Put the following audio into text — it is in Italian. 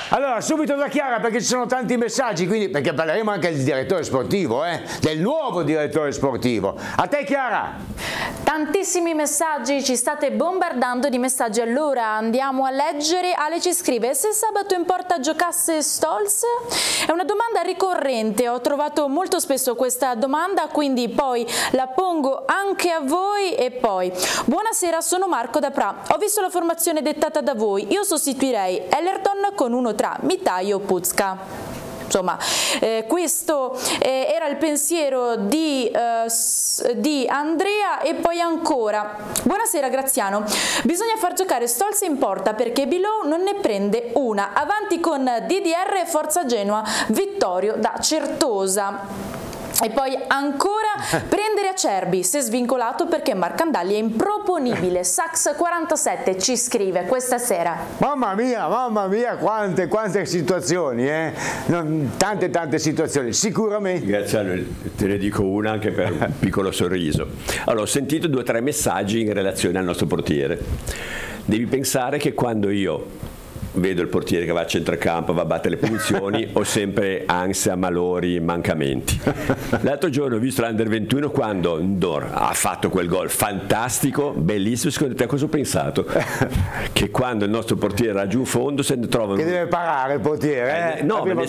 Allora, subito da Chiara, perché ci sono tanti messaggi, quindi, perché parleremo anche del direttore sportivo, del nuovo direttore sportivo. A te Chiara! Tantissimi messaggi, ci state bombardando di messaggi, allora andiamo a leggere. Ale ci scrive: se sabato in porta giocasse Stolz? È una domanda ricorrente, ho trovato molto spesso questa domanda, quindi poi la pongo anche a voi. E poi, buonasera, sono Marco da Pra, ho visto la formazione dettata da voi, io sostituirei Ellerton con uno tra Mitaio o Puzka. Insomma, questo era il pensiero di Andrea. E poi ancora, buonasera Graziano, bisogna far giocare Stolz in porta perché Bilou non ne prende una, avanti con DDR e Forza Genoa, Vittorio da Certosa. E poi ancora, prendere Acerbi se svincolato perché Marcandali è improponibile. Sax 47 ci scrive questa sera. Mamma mia, quante situazioni, tante situazioni, sicuramente. Graziano, te ne dico una anche per un piccolo sorriso. Allora, ho sentito 2 o 3 messaggi in relazione al nostro portiere. Devi pensare che quando io vedo il portiere che va a centrocampo, va a battere le punizioni, ho sempre ansia, malori, mancamenti. L'altro giorno ho visto l'Under 21 quando Ndor ha fatto quel gol fantastico, bellissimo. Secondo te cosa ho pensato? Che quando il nostro portiere era giù in fondo se ne trova... Che deve parare il portiere, No,